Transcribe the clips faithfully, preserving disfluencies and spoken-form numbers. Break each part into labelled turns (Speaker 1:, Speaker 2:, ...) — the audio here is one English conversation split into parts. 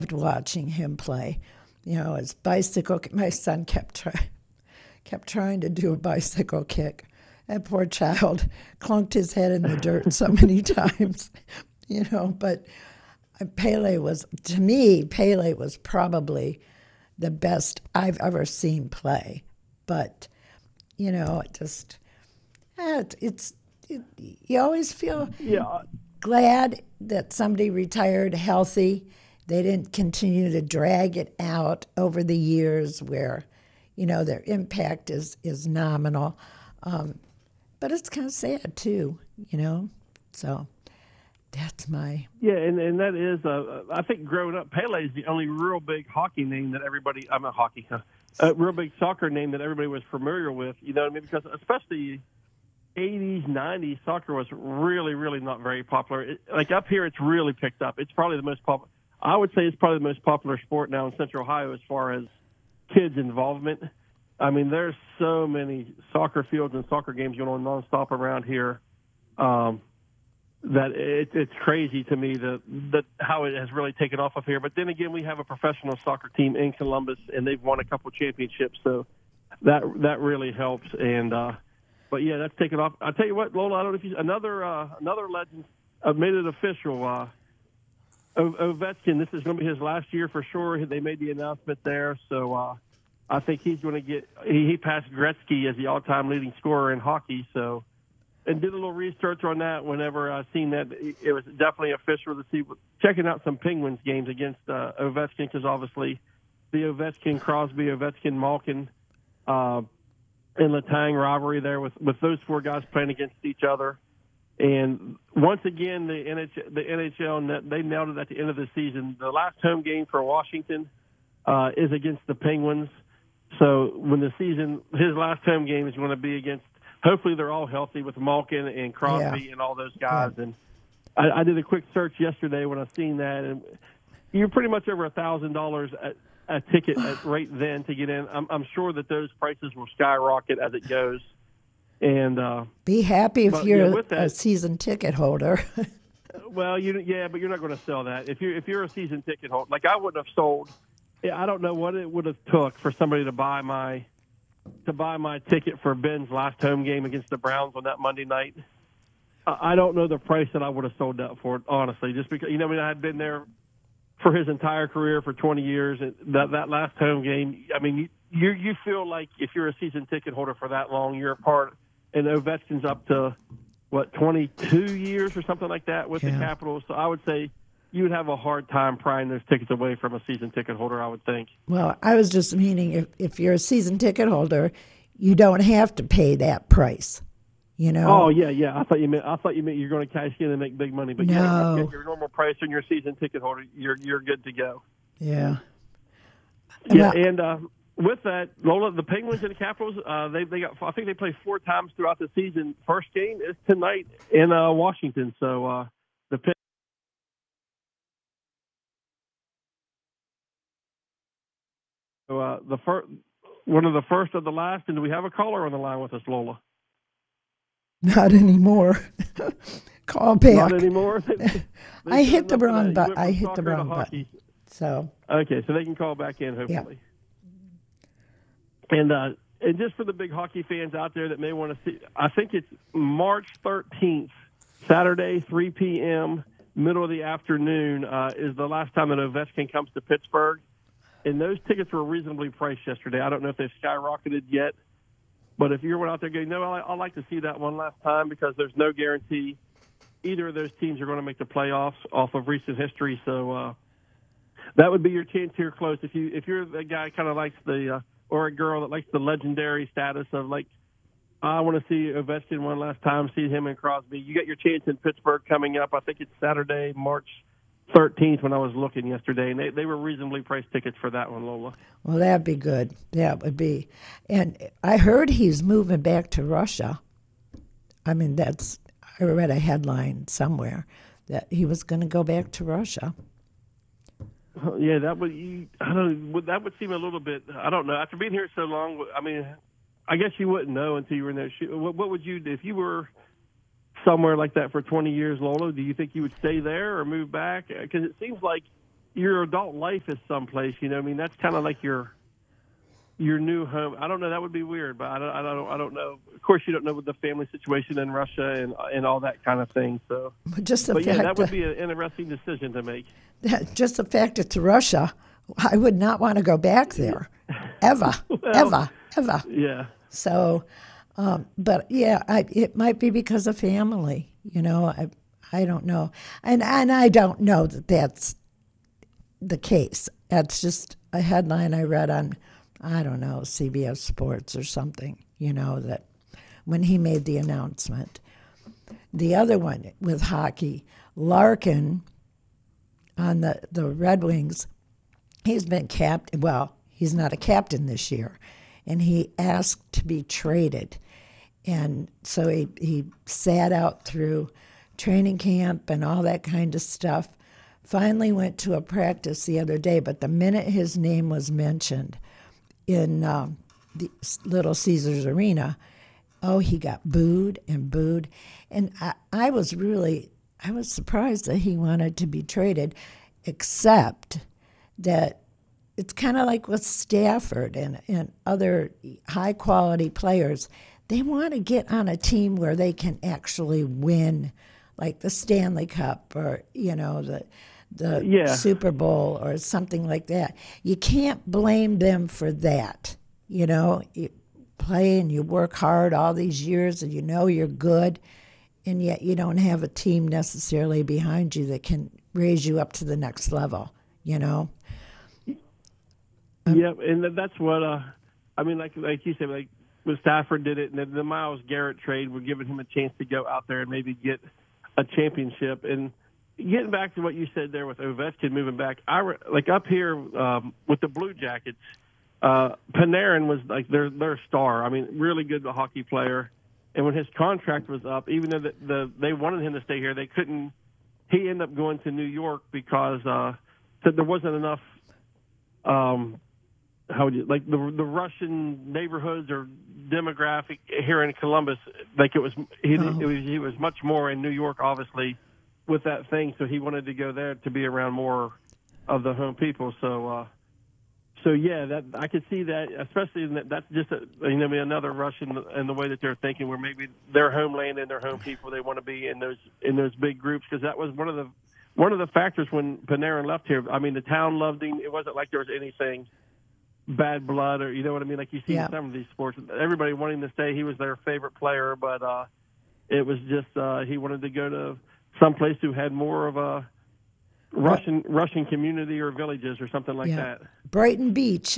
Speaker 1: watching him play. You know, his bicycle. My son kept try, kept trying to do a bicycle kick. That poor child clunked his head in the dirt so many times. You know, but Pele was, to me, Pele was probably the best I've ever seen play. But you know, it just eh, it, it's it, you always feel
Speaker 2: Yeah,
Speaker 1: glad that somebody retired healthy. They didn't continue to drag it out over the years where, you know, their impact is, is nominal. Um, but it's kind of sad, too, you know? So that's my.
Speaker 2: yeah, and, and that is, uh, I think growing up, Pele is the only real big hockey name that everybody, I'm not hockey, huh? A real big soccer name that everybody was familiar with, you know what I mean? Because especially eighties, nineties, soccer was really, really not very popular. It, like up here, it's really picked up. It's probably the most popular. I would say it's probably the most popular sport now in Central Ohio as far as kids' involvement. I mean, there's so many soccer fields and soccer games going on nonstop around here um, that it, it's crazy to me that, that how it has really taken off up here. But then again, we have a professional soccer team in Columbus, and they've won a couple championships, so that that really helps. And uh, but yeah, that's taken off. I tell you what, Lola, I don't know if you another uh, another legend uh, made it official. Uh, Ovechkin, this is going to be his last year for sure. They made the announcement there, so uh, I think he's going to get. He, he passed Gretzky as the all-time leading scorer in hockey. So, and did a little research on that. Whenever I seen that, it was definitely official to see. Checking out some Penguins games against uh, Ovechkin, because obviously the Ovechkin, Crosby, Ovechkin, Malkin, uh, and Letang rivalry there with with those four guys playing against each other. And once again, the N H L, the N H L, they nailed it at the end of the season. The last home game for Washington uh, is against the Penguins. So when the season, his last home game is going to be against, hopefully they're all healthy with Malkin and Crosby
Speaker 1: Yeah.
Speaker 2: and all those guys.
Speaker 1: Yeah.
Speaker 2: And I, I did a quick search yesterday when I seen that, and you're pretty much over a thousand dollars a ticket at right then to get in. I'm, I'm sure that those prices will skyrocket as it goes. And uh,
Speaker 1: Be happy if
Speaker 2: but,
Speaker 1: you're
Speaker 2: yeah, with that,
Speaker 1: a season ticket holder.
Speaker 2: well, you yeah, but you're not going to sell that if you if you're a season ticket holder. Like I wouldn't have sold. Yeah, I don't know what it would have took for somebody to buy my to buy my ticket for Ben's last home game against the Browns on that Monday night. I, I don't know the price that I would have sold that for, honestly. Just because you know, I mean, I had been there for his entire career for twenty years, and that that last home game. I mean, you you feel like if you're a season ticket holder for that long, you're a part. And Ovechkin's up to, what, twenty-two years or something like that with
Speaker 1: Yeah.
Speaker 2: the Capitals. So I would say you would have a hard time prying those tickets away from a season ticket holder, I would think.
Speaker 1: Well, I was just meaning if, if you're a season ticket holder, you don't have to pay that price, you know?
Speaker 2: Oh, yeah, yeah. I thought you meant I thought you meant you're going to cash in and make big money. But you don't have to
Speaker 1: No.
Speaker 2: get your normal price on your season ticket holder. You're, you're good to go.
Speaker 1: Yeah.
Speaker 2: Yeah,
Speaker 1: Well,
Speaker 2: and uh, with that, Lola, the Penguins and the Capitals, uh, they they got. I think they play four times throughout the season. First game is tonight in uh, Washington. So uh, the Pen- so, uh, the first one of the first of the last. And do we have a caller on the line with us, Lola?
Speaker 1: not anymore. Call back.
Speaker 2: Not anymore. They- they
Speaker 1: I
Speaker 2: said
Speaker 1: hit the
Speaker 2: enough of
Speaker 1: wrong
Speaker 2: that. You
Speaker 1: button.
Speaker 2: went
Speaker 1: I
Speaker 2: from
Speaker 1: hit the
Speaker 2: soccer to
Speaker 1: wrong
Speaker 2: hockey.
Speaker 1: button. So,
Speaker 2: Okay, so they can call back in hopefully. And uh, and just for the big hockey fans out there that may want to see, I think it's March thirteenth, Saturday, three p.m., middle of the afternoon, uh, is the last time that Ovechkin comes to Pittsburgh. And those tickets were reasonably priced yesterday. I don't know if they've skyrocketed yet, but if you're out there going, no, I'd like to see that one last time because there's no guarantee either of those teams are going to make the playoffs off of recent history. So uh, that would be your chance here close. If you if you're the guy kind of likes the uh, or a girl that likes the legendary status of like, I want to see Ovechkin one last time, see him and Crosby. You got your chance in Pittsburgh coming up. I think it's Saturday, March thirteenth when I was looking yesterday, and they, they were reasonably priced tickets for that one, Lola.
Speaker 1: well, that'd be good. That would be. And I heard he's moving back to Russia. I mean, that's, I read a headline somewhere that he was going to go back to Russia.
Speaker 2: Yeah, that would you, I don't would that would seem a little bit. I don't know. After being here so long, I mean, I guess you wouldn't know until you were in there. What, what would you do if you were somewhere like that for twenty years, Lola? Do you think you would stay there or move back? Because it seems like your adult life is someplace. You know, I mean, that's kind of like your your new home. I don't know. That would be weird, but I don't. I don't. I don't know. Of course, you don't know with the family situation in Russia and and all that kind of thing. So,
Speaker 1: just the
Speaker 2: but
Speaker 1: fact
Speaker 2: yeah, that would be an interesting decision to make.
Speaker 1: That, just the fact it's Russia, I would not want to go back there, ever,
Speaker 2: well,
Speaker 1: ever, ever.
Speaker 2: Yeah.
Speaker 1: So, um, but yeah, I, it might be because of family. You know, I I don't know, and and I don't know that that's the case. That's just a headline I read on, I don't know, C B S Sports or something, you know, that when he made the announcement. The other one with hockey, Larkin on the, the Red Wings, he's been captain. Well, he's not a captain this year, and he asked to be traded. And so he, he sat out through training camp and all that kind of stuff. Finally went to a practice the other day, but the minute his name was mentioned in uh, the Little Caesars Arena, oh, he got booed and booed. And I, I was really, I was surprised that he wanted to be traded, except that it's kind of like with Stafford and, and other high-quality players. They want to get on a team where they can actually win, like the Stanley Cup or, you know, the the
Speaker 2: yeah.
Speaker 1: Super Bowl or something like that. You can't blame them for that. You know, you play and you work hard all these years and you know you're good, and yet you don't have a team necessarily behind you that can raise you up to the next level, you know? Um,
Speaker 2: yeah, and that's what, uh, I mean, like like you said, like when Stafford did it, and then the Myles Garrett trade were giving him a chance to go out there and maybe get a championship. And getting back to what you said there with Ovechkin moving back, I re- like up here um, with the Blue Jackets, uh, Panarin was like their their star. I mean, really good hockey player. And when his contract was up, even though the, the they wanted him to stay here, they couldn't. He ended up going to New York because uh, said there wasn't enough. Um, how would you like the the Russian neighborhoods or demographic here in Columbus? Like it was he,
Speaker 1: Oh.
Speaker 2: it was he was much more in New York, obviously, with that thing. So he wanted to go there to be around more of the home people. So, uh, so yeah, that I could see that, especially in that, that's just a, you know, I mean, another Russian in the way that they're thinking, where maybe their homeland and their home people, they want to be in those in those big groups, because that was one of the one of the factors when Panarin left here. I mean, the town loved him. It wasn't like there was anything bad blood, or you know what I mean, like you see
Speaker 1: Yeah.
Speaker 2: in some of these sports. Everybody wanted him to stay. He was their favorite player, but uh, it was just uh, he wanted to go to someplace who had more of a Russian Russian community or villages or something like
Speaker 1: Yeah.
Speaker 2: that.
Speaker 1: Brighton Beach.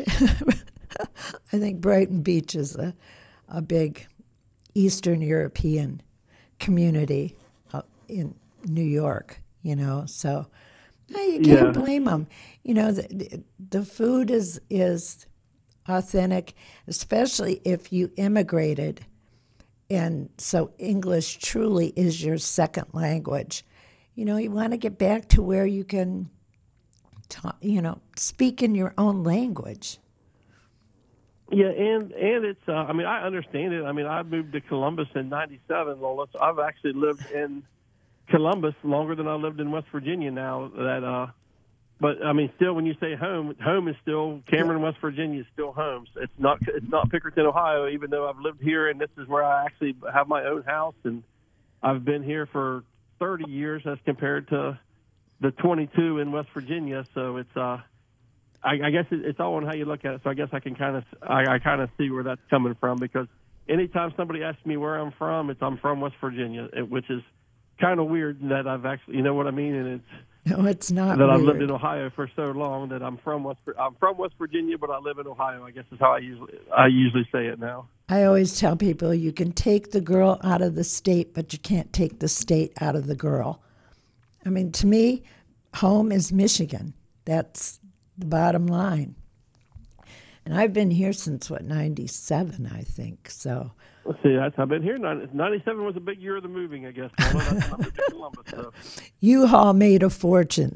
Speaker 1: I think Brighton Beach is a, a big Eastern European community uh, in New York, you know, so uh, you can't
Speaker 2: Yeah.
Speaker 1: blame them. You know, the, the food is, is authentic, especially if you immigrated. And so English truly is your second language. You know, you want to get back to where you can, talk, you know, speak in your own language.
Speaker 2: Yeah, and and it's. Uh, I mean, I understand it. I mean, I moved to Columbus in ninety-seven, Lola. So I've actually lived in Columbus longer than I lived in West Virginia now. That, uh, but I mean, still, when you say home, home is still Cameron, West Virginia is still home. So it's not. It's not Pickerington, Ohio. Even though I've lived here, and this is where I actually have my own house, and I've been here for thirty years as compared to the twenty-two in West Virginia. So it's. Uh, I, I guess it, it's all on how you look at it. So I guess I can kind of, I, I kind of see where that's coming from, because anytime somebody asks me where I'm from, it's I'm from West Virginia, it, which is kind of weird that I've actually, you know what I mean? And it's
Speaker 1: No, it's not
Speaker 2: that
Speaker 1: weird.
Speaker 2: I've lived in Ohio for so long that I'm from West, I'm from West Virginia, but I live in Ohio. I guess is how I usually, I usually say it now.
Speaker 1: I always tell people you can take the girl out of the state, but you can't take the state out of the girl. I mean, to me, home is Michigan. That's the bottom line. And I've been here since, what, ninety-seven, I think. So
Speaker 2: Let's see, that's, I've been here. ninety-seven was a big year of the moving, I guess. Well, that's not the Columbus stuff.
Speaker 1: U-Haul made a fortune.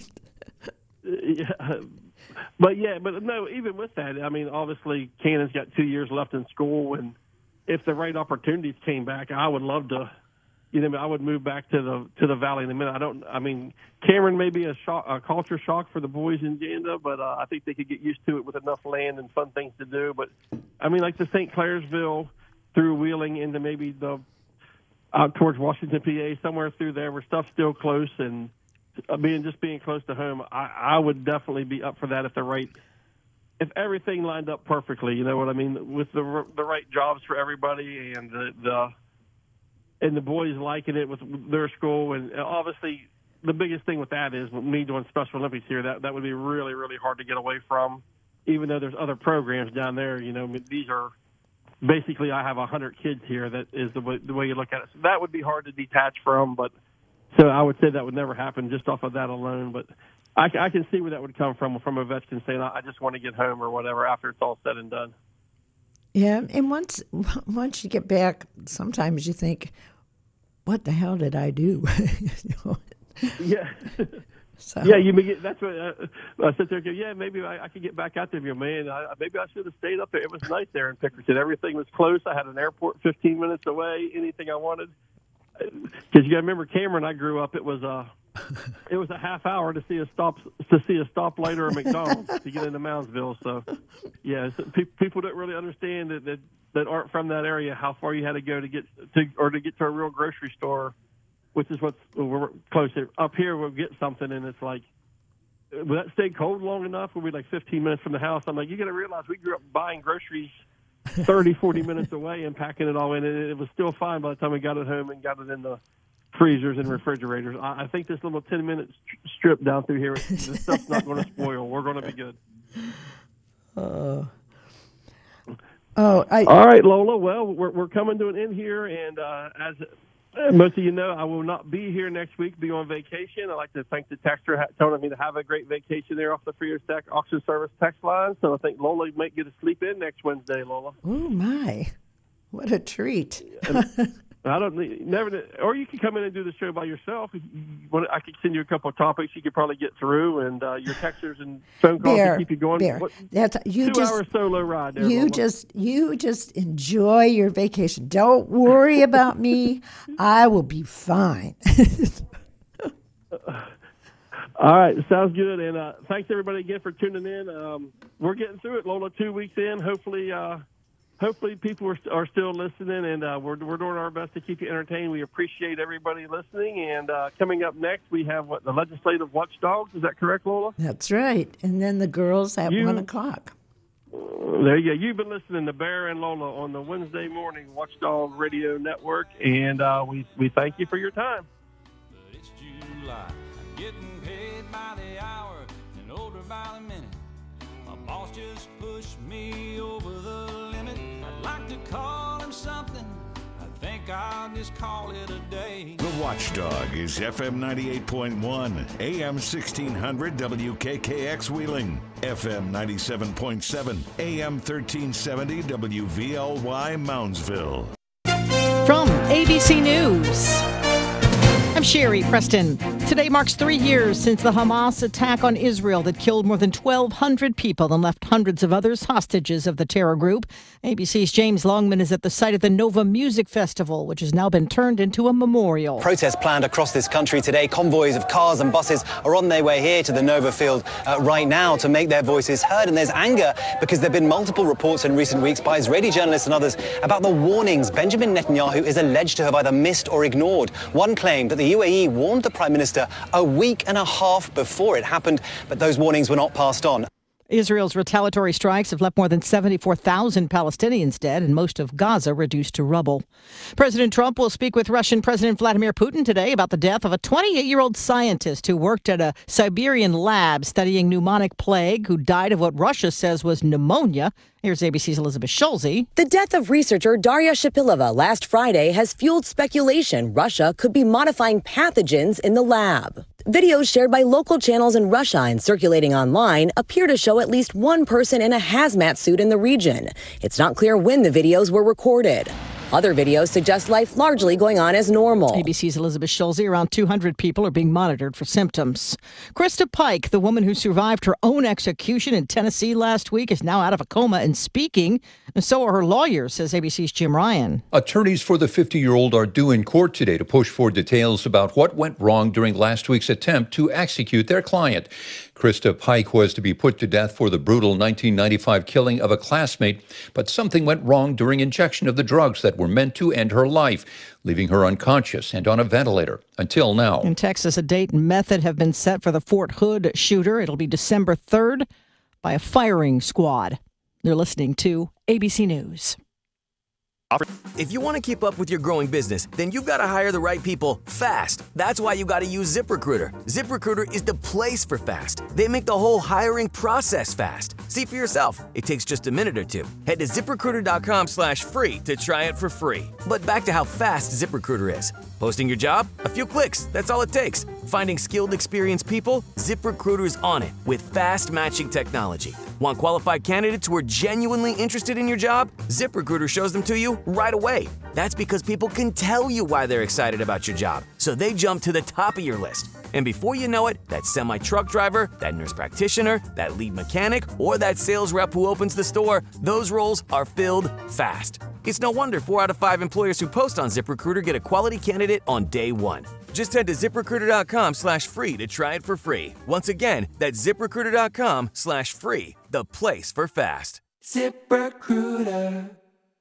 Speaker 2: Yeah. But, yeah, but no, even with that, I mean, obviously, Cannon's got two years left in school, and if the right opportunities came back, I would love to you know, I would move back to the to the valley in a minute. I don't. I mean, Cameron may be a, shock, a culture shock for the boys in Janda, but uh, I think they could get used to it with enough land and fun things to do. But I mean, like the Saint Clairsville through Wheeling into maybe the out towards Washington, P A, somewhere through there where stuff's still close and uh, being just being close to home. I, I would definitely be up for that if the right. If everything lined up perfectly, you know what I mean, with the the right jobs for everybody and the, the and the boys liking it with their school, and obviously the biggest thing with that is with me doing Special Olympics here, that that would be really really hard to get away from. Even though there's other programs down there, you know, these are basically I have a hundred kids here. That is the way, the way you look at it. So that would be hard to detach from, but so I would say that would never happen just off of that alone, but. I, I can see where that would come from, from a veteran saying, I just want to get home or whatever after it's all said and done.
Speaker 1: Yeah, and once once you get back, sometimes you think, what the hell did I do? You know?
Speaker 2: Yeah.
Speaker 1: So.
Speaker 2: Yeah, you may get, that's what uh, I sit there and go, yeah, maybe I, I could get back out there. You man, I, maybe I should have stayed up there. It was nice there in Pickerington. Everything was close. I had an airport fifteen minutes away, anything I wanted. Because you got to remember, Cameron, I grew up, it was a, it was a half hour to see a stop to see a stoplight or a McDonald's to get into Moundsville. So, yeah, so pe- people don't really understand that, that that aren't from that area how far you had to go to get to or to get to a real grocery store, which is what's we're close here. Up here, we'll get something, and it's like, will that stay cold long enough? We'll be like fifteen minutes from the house. I'm like, you got to realize we grew up buying groceries thirty, forty minutes away and packing it all in, and it was still fine by the time we got it home and got it in the freezers and refrigerators. I, I think this little ten-minute strip down through here, the stuff's not going to spoil. We're going to be good.
Speaker 1: Uh, oh, I,
Speaker 2: all right, Lola. Well, we're we're coming to an end here, and uh, as most of you know, I will not be here next week. Be on vacation. I'd like to thank the texter telling me to have a great vacation there off the Freedom Stack Auction Service text line. So I think Lola might get to sleep in next Wednesday, Lola.
Speaker 1: Oh, my. What a treat.
Speaker 2: I don't never, or you can come in and do the show by yourself. I could send you a couple of topics you could probably get through, and uh, your texters and phone calls
Speaker 1: Bear,
Speaker 2: to keep you going.
Speaker 1: Bear.
Speaker 2: What,
Speaker 1: That's you
Speaker 2: two
Speaker 1: just
Speaker 2: hour solo ride. There,
Speaker 1: you
Speaker 2: Lola.
Speaker 1: just you just enjoy your vacation. Don't worry about me. I will be fine.
Speaker 2: All right, sounds good. And uh, thanks everybody again for tuning in. Um, we're getting through it, Lola. Two weeks in, hopefully. Uh, Hopefully people are, are still listening, and uh, we're, we're doing our best to keep you entertained. We appreciate everybody listening. And uh, coming up next, we have what the Legislative Watchdogs. Is that correct, Lola?
Speaker 1: That's right. And then the girls at
Speaker 2: you,
Speaker 1: one o'clock.
Speaker 2: Uh, there you go. You've been listening to Bear and Lola on the Wednesday Morning Watchdog Radio Network, and uh, we, we thank you for your time.
Speaker 3: But it's July. I'm getting paid by the hour and older by the minute. My boss just pushed me over the limit. I'd like to call him something. I think I'll just call it a day.
Speaker 4: The Watchdog is F M ninety-eight point one, A M sixteen hundred W K K X Wheeling, F M ninety-seven point seven, A M thirteen seventy W V L Y Moundsville.
Speaker 5: From A B C News, I'm Sherry Preston. Today marks three years since the Hamas attack on Israel that killed more than twelve hundred people and left hundreds of others hostages of the terror group. A B C's James Longman is at the site of the Nova Music Festival, which has now been turned into a memorial.
Speaker 6: Protests planned across this country today. Convoys of cars and buses are on their way here to the Nova field uh, right now to make their voices heard. And there's anger because there have been multiple reports in recent weeks by Israeli journalists and others about the warnings Benjamin Netanyahu is alleged to have either missed or ignored. One claimed that the U A E warned the Prime Minister a week and a half before it happened, but those warnings were not passed on.
Speaker 5: Israel's retaliatory strikes have left more than seventy-four thousand Palestinians dead and most of Gaza reduced to rubble. President Trump will speak with Russian President Vladimir Putin today about the death of a twenty-eight-year-old scientist who worked at a Siberian lab studying pneumonic plague, who died of what Russia says was pneumonia. Here's A B C's Elizabeth Schulze.
Speaker 7: The death of researcher Daria Shapilova last Friday has fueled speculation Russia could be modifying pathogens in the lab. Videos shared by local channels in Russia and circulating online appear to show at least one person in a hazmat suit in the region. It's not clear when the videos were recorded. Other videos suggest life largely going on as normal.
Speaker 5: A B C's Elizabeth Schulze. Around two hundred people are being monitored for symptoms. Krista Pike, the woman who survived her own execution in Tennessee last week, is now out of a coma and speaking. And so are her lawyers, says A B C's Jim Ryan.
Speaker 8: Attorneys for the fifty-year-old are due in court today to push for details about what went wrong during last week's attempt to execute their client. Krista Pike was to be put to death for the brutal nineteen ninety-five killing of a classmate, but something went wrong during injection of the drugs that were meant to end her life, leaving her unconscious and on a ventilator until now.
Speaker 5: In Texas, a date and method have been set for the Fort Hood shooter. It'll be December third by a firing squad. They're listening to A B C News.
Speaker 9: If you want to keep up with your growing business, then you've got to hire the right people fast. That's why you got to use ZipRecruiter. ZipRecruiter is the place for fast. They make the whole hiring process fast. See for yourself. It takes just a minute or two. Head to ZipRecruiter.com slash free to try it for free. But back to how fast ZipRecruiter is. Posting your job? A few clicks. That's all it takes. Finding skilled, experienced people? ZipRecruiter's on it with fast matching technology. Want qualified candidates who are genuinely interested in your job? ZipRecruiter shows them to you right away. That's because people can tell you why they're excited about your job, so they jump to the top of your list. And before you know it, that semi-truck driver, that nurse practitioner, that lead mechanic, or that sales rep who opens the store, those roles are filled fast. It's no wonder four out of five employers who post on ZipRecruiter get a quality candidate on day one. Just head to ZipRecruiter.com slash free to try it for free. Once again, that's ZipRecruiter.com slash free, the place for fast. ZipRecruiter.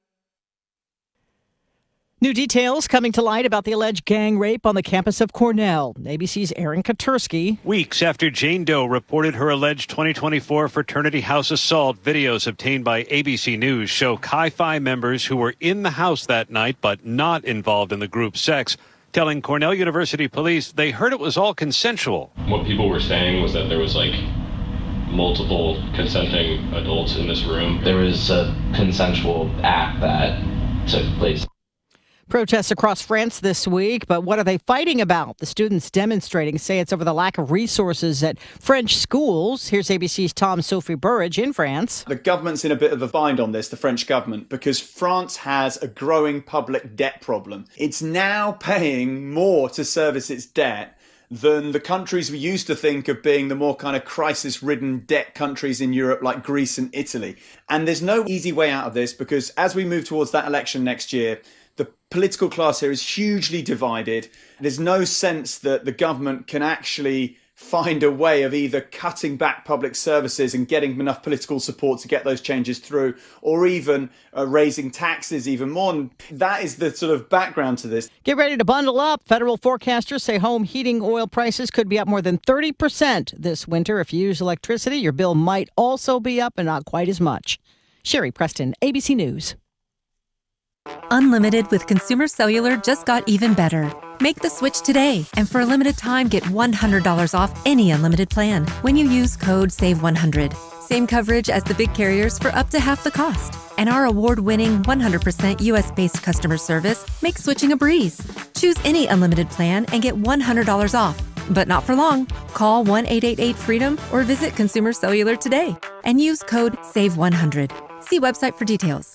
Speaker 5: New details coming to light about the alleged gang rape on the campus of Cornell. A B C's Aaron Katursky.
Speaker 10: Weeks after Jane Doe reported her alleged twenty twenty-four fraternity house assault, videos obtained by A B C News show Chi Phi members who were in the house that night but not involved in the group sex, telling Cornell University police they heard it was all consensual.
Speaker 11: What people were saying was that there was like multiple consenting adults in this room.
Speaker 12: There was a consensual act that took place.
Speaker 5: Protests across France this week, but what are they fighting about? The students demonstrating say it's over the lack of resources at French schools. Here's A B C's Tom Sophie Burridge in France.
Speaker 13: The government's in a bit of a bind on this, the French government, because France has a growing public debt problem. It's now paying more to service its debt than the countries we used to think of being the more kind of crisis-ridden debt countries in Europe like Greece and Italy. And there's no easy way out of this because as we move towards that election next year, the political class here is hugely divided. There's no sense that the government can actually find a way of either cutting back public services and getting enough political support to get those changes through, or even uh, raising taxes even more. And that is the sort of background to this.
Speaker 5: Get ready to bundle up. Federal forecasters say home heating oil prices could be up more than thirty percent this winter. If you use electricity, your bill might also be up and not quite as much. Sherry Preston, A B C News.
Speaker 14: Unlimited with Consumer Cellular just got even better. Make the switch today, and for a limited time, get one hundred dollars off any unlimited plan when you use code save one hundred. Same coverage as the big carriers for up to half the cost. And our award-winning one hundred percent U S-based customer service makes switching a breeze. Choose any unlimited plan and get one hundred dollars off. But not for long. Call one eight eight eight freedom or visit Consumer Cellular today and use code save one hundred. See website for details.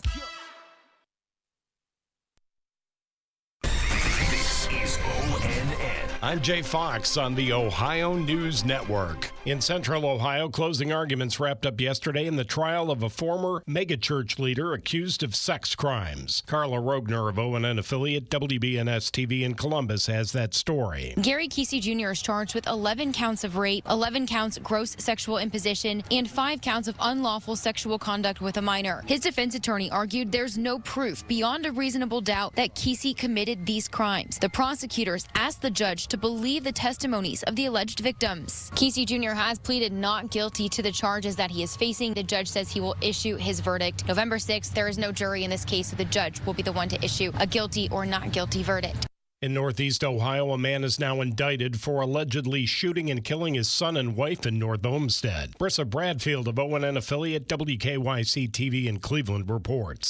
Speaker 15: I'm Jay Fox on the Ohio News Network. In Central Ohio, closing arguments wrapped up yesterday in the trial of a former megachurch leader accused of sex crimes. Carla Rogner of O N N affiliate W B N S T V in Columbus has that story.
Speaker 16: Gary Kesey Junior is charged with eleven counts of rape, eleven counts gross sexual imposition, and five counts of unlawful sexual conduct with a minor. His defense attorney argued there's no proof beyond a reasonable doubt that Kesey committed these crimes. The prosecutors asked the judge to believe the testimonies of the alleged victims. Kesey Junior has pleaded not guilty to the charges that he is facing. The judge says he will issue his verdict November sixth. There is no jury in this case, so the judge will be the one to issue a guilty or not guilty verdict.
Speaker 15: In Northeast Ohio, a man is now indicted for allegedly shooting and killing his son and wife in North Olmsted. Brissa Bradfield of O N N affiliate W K Y C T V in Cleveland reports.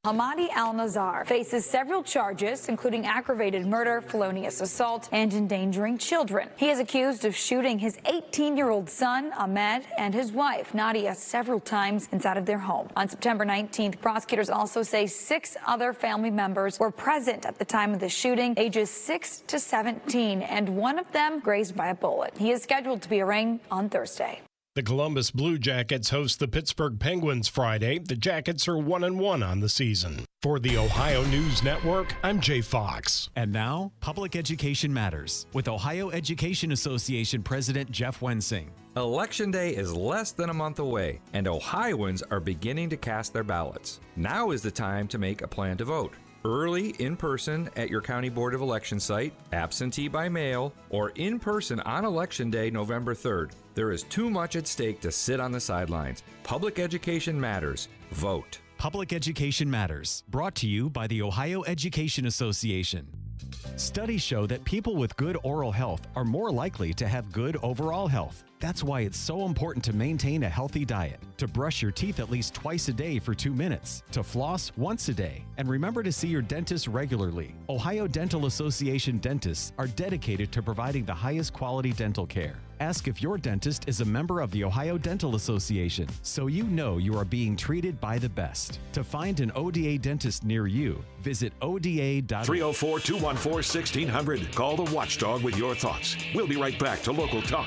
Speaker 17: Hamadi Al-Nazar faces several charges, including aggravated murder, felonious assault, and endangering children. He is accused of shooting his eighteen-year-old son, Ahmed, and his wife, Nadia, several times inside of their home. On September nineteenth, prosecutors also say six other family members were present at the time of the shooting, ages six to seventeen, and one of them grazed by a bullet. He is scheduled to be arraigned on Thursday.
Speaker 15: The Columbus Blue Jackets host the Pittsburgh Penguins Friday. The Jackets are one and one on the season. For the Ohio News Network, I'm Jay Fox.
Speaker 18: And now, Public Education Matters with Ohio Education Association President Jeff Wensing.
Speaker 19: Election Day is less than a month away, and Ohioans are beginning to cast their ballots. Now is the time to make a plan to vote. Early, in person at your County Board of Election site, absentee by mail, or in person on Election Day, November third. There is too much at stake to sit on the sidelines. Public education matters. Vote.
Speaker 18: Public Education Matters, brought to you by the Ohio Education Association. Studies show that people with good oral health are more likely to have good overall health. That's why it's so important to maintain a healthy diet, to brush your teeth at least twice a day for two minutes, to floss once a day, and remember to see your dentist regularly. Ohio Dental Association dentists are dedicated to providing the highest quality dental care. Ask if your dentist is a member of the Ohio Dental Association so you know you are being treated by the best. To find an O D A dentist near you, visit O D A dot org.
Speaker 4: three oh four, two one four, one six hundred. Call the Watchdog with your thoughts. We'll be right back to Local Talk.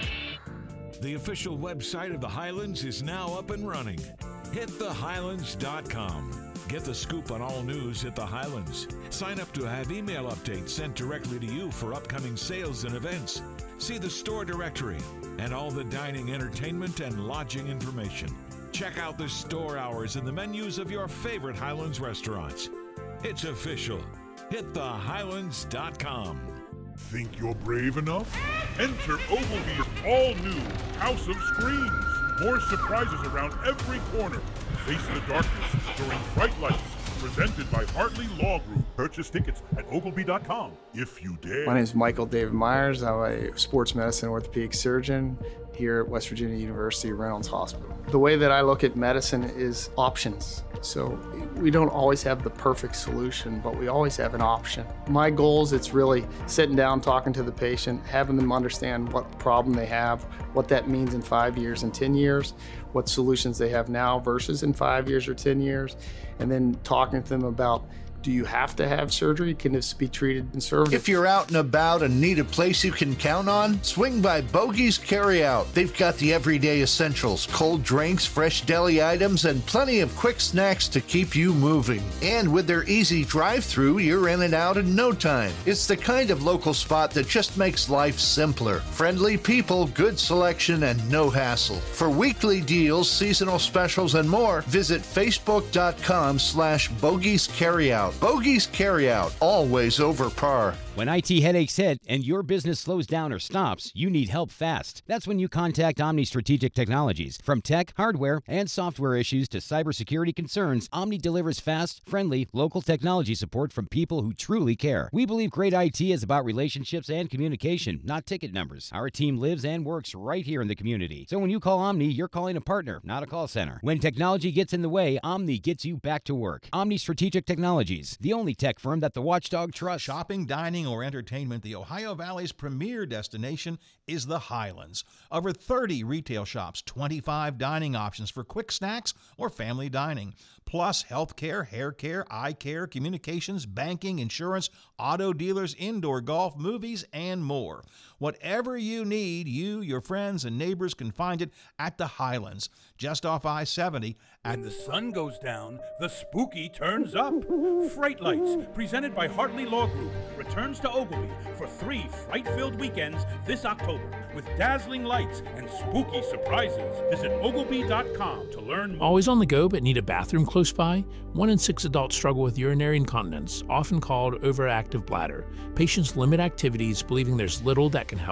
Speaker 4: The official website of the Highlands is now up and running. hit the highlands dot com. Get the scoop on all news at the Highlands. Sign up to have email updates sent directly to you for upcoming sales and events. See the store directory and all the dining, entertainment, and lodging information. Check out the store hours and the menus of your favorite Highlands restaurants. It's official. hit the highlands dot com.
Speaker 20: Think you're brave enough? Enter Ogilvy's all-new House of Screams. More surprises around every corner. Face the darkness during Fright Lights. Presented by Hartley Law Group. Purchase tickets at Ogilvy dot com if you dare.
Speaker 21: My name is Michael David Myers. I'm a sports medicine orthopedic surgeon here at West Virginia University Reynolds Hospital. The way that I look at medicine is options. So we don't always have the perfect solution, but we always have an option. My goals, it's really sitting down, talking to the patient, having them understand what problem they have, what that means in five years and ten years, what solutions they have now versus in five years or ten years, and then talking to them about, do you have to have surgery? Can this be treated conservatively?
Speaker 22: If you're out and about and need a place you can count on, swing by Bogey's Carryout. They've got the everyday essentials, cold drinks, fresh deli items, and plenty of quick snacks to keep you moving. And with their easy drive-through, you're in and out in no time. It's the kind of local spot that just makes life simpler. Friendly people, good selection, and no hassle. For weekly deals, seasonal specials, and more, visit facebook.com slash Bogey's Carryout. Bogey's Carryout, always over par.
Speaker 23: When I T headaches hit and your business slows down or stops, you need help fast. That's when you contact Omni Strategic Technologies. From tech, hardware, and software issues to cybersecurity concerns, Omni delivers fast, friendly, local technology support from people who truly care. We believe great I T is about relationships and communication, not ticket numbers. Our team lives and works right here in the community. So when you call Omni, you're calling a partner, not a call center. When technology gets in the way, Omni gets you back to work. Omni Strategic Technologies, the only tech firm that the Watchdog trusts.
Speaker 24: Shopping, dining, or entertainment, the Ohio Valley's premier destination is the Highlands. Over thirty retail shops, twenty-five dining options for quick snacks or family dining, plus healthcare, hair care, eye care, communications, banking, insurance, auto dealers, indoor golf, movies, and more. Whatever you need, you, your friends, and neighbors can find it at the Highlands, just off I seventy.
Speaker 25: When the sun goes down, the spooky turns up. Fright Lights, presented by Hartley Law Group, returns to Ogilvy for three fright-filled weekends this October with dazzling lights and spooky surprises. Visit Ogilvy dot com to learn more.
Speaker 26: Always on the go but need a bathroom close by? One in six adults struggle with urinary incontinence, often called overactive bladder. Patients limit activities, believing there's little that can help.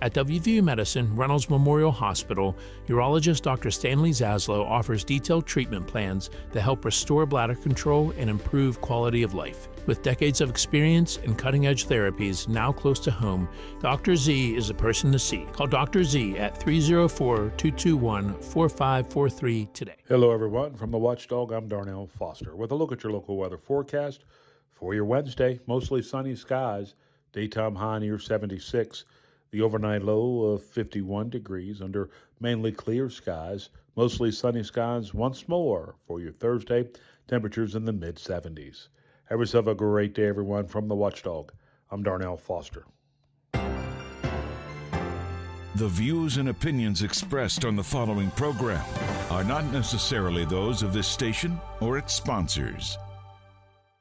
Speaker 26: At W V U Medicine, Reynolds Memorial Hospital, urologist Doctor Stanley Zaslow offers detailed treatment plans that help restore bladder control and improve quality of life. With decades of experience and cutting-edge therapies now close to home, Doctor Z is the person to see. Call Doctor Z at three oh four, two two one, four five four three today.
Speaker 1: Hello, everyone. From the Watchdog, I'm Darnell Foster with a look at your local weather forecast for your Wednesday. Mostly sunny skies, daytime high near seventy-six. The overnight low of fifty-one degrees under mainly clear skies. Mostly sunny skies once more for your Thursday. Temperatures in the mid seventies. Have yourself a great day, everyone. From the Watchdog, I'm Darnell Foster.
Speaker 4: The views and opinions expressed on the following program are not necessarily those of this station or its sponsors.